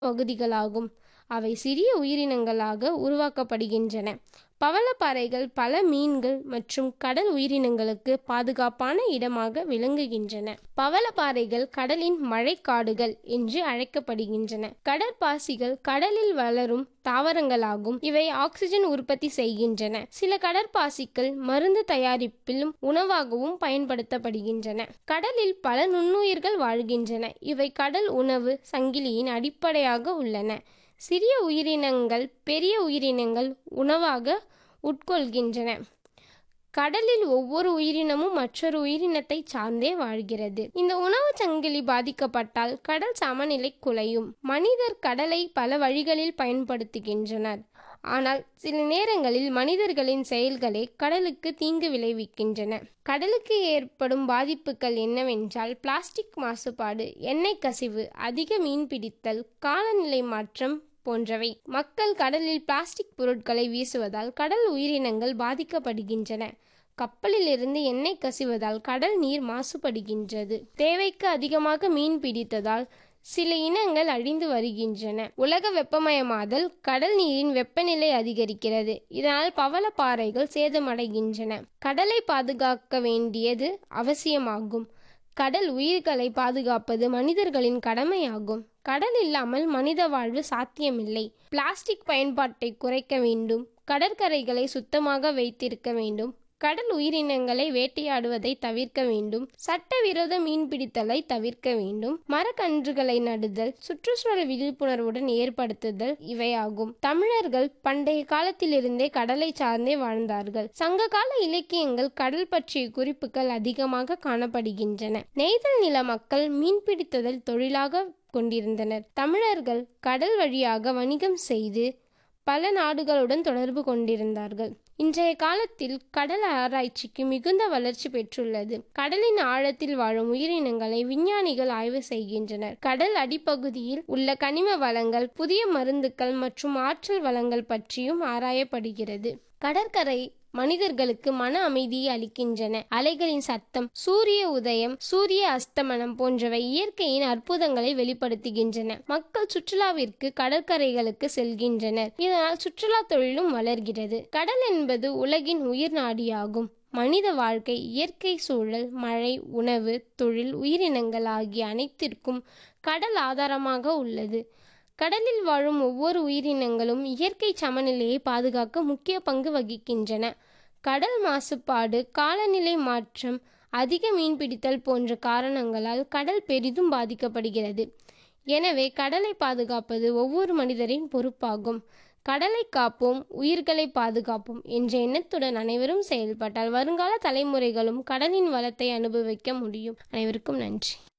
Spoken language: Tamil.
பகுதிகளாகும். அவை சிறிய உயிரினங்களாக உருவாக்கப்படுகின்றன. பவளப்பாறைகள் பல மீன்கள் மற்றும் கடல் உயிரினங்களுக்கு பாதுகாப்பான இடமாக விளங்குகின்றன. பவளப்பாறைகள் கடலின் மழைக்காடுகள் என்று அழைக்கப்படுகின்றன. கடற்பாசிகள் கடலில் வளரும் தாவரங்களாகும். இவை ஆக்சிஜன் உற்பத்தி செய்கின்றன. சில கடற்பாசிகள் மருந்து தயாரிப்பிலும் உணவாகவும் பயன்படுத்தப்படுகின்றன. கடலில் பல நுண்ணுயிர்கள் வாழ்கின்றன. இவை கடல் உணவு சங்கிலியின் அடிப்படையாக உள்ளன. சிறிய உயிரினங்கள் பெரிய உயிரினங்கள் உணவாக உட்கொள்கின்றன. கடலில் ஒவ்வொரு உயிரினமும் மற்றொரு உயிரினத்தை சார்ந்தே வாழ்கிறது. இந்த உணவு சங்கிலி பாதிக்கப்பட்டால் கடல் சமநிலை குலையும். மனிதர் கடலை பல வழிகளில் பயன்படுத்துகின்றனர். ஆனால் சில நேரங்களில் மனிதர்களின் செயல்களே கடலுக்கு தீங்கு விளைவிக்கின்றன. கடலுக்கு ஏற்படும் பாதிப்புகள் என்னவென்றால் பிளாஸ்டிக் மாசுபாடு, எண்ணெய் கசிவு, அதிக மீன்பிடித்தல், காலநிலை மாற்றம் போன்றவை. மக்கள் கடலில் பிளாஸ்டிக் பொருட்களை வீசுவதால் கடல் உயிரினங்கள் பாதிக்கப்படுகின்றன. கப்பலில் இருந்து எண்ணெய் கசிவதால் கடல் நீர் மாசுபடுகின்றது. தேவைக்கு அதிகமாக மீன் பிடித்ததால் சில இனங்கள் அழிந்து வருகின்றன. உலக வெப்பமயமாதல், கடல் நீரின் வெப்பநிலை அதிகரிக்கிறது. இதனால் பவளப்பாறைகள் சேதமடைகின்றன. கடலை பாதுகாக்க வேண்டியது அவசியமாகும். கடல் உயிர்களை பாதுகாப்பது மனிதர்களின் கடமையாகும். கடல் இல்லாமல் மனித வாழ்வு சாத்தியமில்லை. பிளாஸ்டிக் பயன்பாட்டை குறைக்க வேண்டும். கடற்கரைகளை சுத்தமாக வைத்திருக்க வேண்டும். கடல் உயிரினங்களை வேட்டையாடுவதை தவிர்க்க வேண்டும். சட்டவிரோத மீன்பிடித்தலை தவிர்க்க வேண்டும். மரக்கன்றுகளை நடுதல், சுற்றுச்சூழல் விழிப்புணர்வுடன் ஏற்படுத்துதல் இவையாகும். தமிழர்கள் பண்டைய காலத்திலிருந்தே கடலை சார்ந்தே வாழ்ந்தார்கள். சங்ககால இலக்கியங்கள் கடல் பற்றிய குறிப்புகள் அதிகமாக காணப்படுகின்றன. நெய்தல் நில மக்கள் மீன்பிடித்தல் தொழிலாக கொண்டிருந்தனர். தமிழர்கள் கடல் வழியாக வணிகம் செய்து பல நாடுகளுடன் தொடர்பு கொண்டிருந்தார்கள். இன்றைய காலத்தில் கடல் ஆராய்ச்சிக்கு மிகுந்த வளர்ச்சி பெற்றுள்ளது. கடலின் ஆழத்தில் வாழும் உயிரினங்களை விஞ்ஞானிகள் ஆய்வு செய்கின்றனர். கடல் அடிப்பகுதியில் உள்ள கனிம வளங்கள், புதிய மருந்துகள் மற்றும் ஆற்றல் வளங்கள் பற்றியும் ஆராயப்படுகிறது. கடற்கரை மனிதர்களுக்கு மன அமைதியை அளிக்கின்றன. அலைகளின் சத்தம், சூரிய உதயம், சூரிய அஸ்தமனம் போன்றவை இயற்கையின் அற்புதங்களை வெளிப்படுத்துகின்றன. மக்கள் சுற்றுலாவிற்கு கடற்கரைகளுக்கு செல்கின்றனர். இதனால் சுற்றுலா தொழிலும் வளர்கிறது. கடல் என்பது உலகின் உயிர் நாடியாகும். மனித வாழ்க்கை, இயற்கை சூழல், மழை, உணவு, தொழில், உயிரினங்கள் ஆகிய அனைத்திற்கும் கடல் ஆதாரமாக உள்ளது. கடலில் வாழும் ஒவ்வொரு உயிரினங்களும் இயற்கை சமநிலையை பாதுகாக்க முக்கிய பங்கு வகிக்கின்றன. கடல் மாசுபாடு, காலநிலை மாற்றம், அதிக மீன்பிடித்தல் போன்ற காரணங்களால் கடல் பெரிதும் பாதிக்கப்படுகிறது. எனவே கடலை பாதுகாப்பது ஒவ்வொரு மனிதரின் பொறுப்பாகும். கடலை காப்போம், உயிர்களை பாதுகாப்போம் என்ற எண்ணத்துடன் அனைவரும் செயல்பட்டால் வருங்கால தலைமுறைகளும் கடலின் வளத்தை அனுபவிக்க முடியும். அனைவருக்கும் நன்றி.